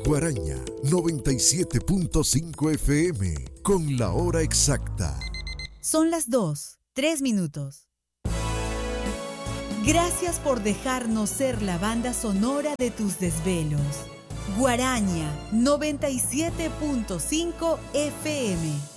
Guaraña 97.5 FM con la hora exacta. Son las 2:03. Gracias por dejarnos ser la banda sonora de tus desvelos. Guaraña 97.5 FM.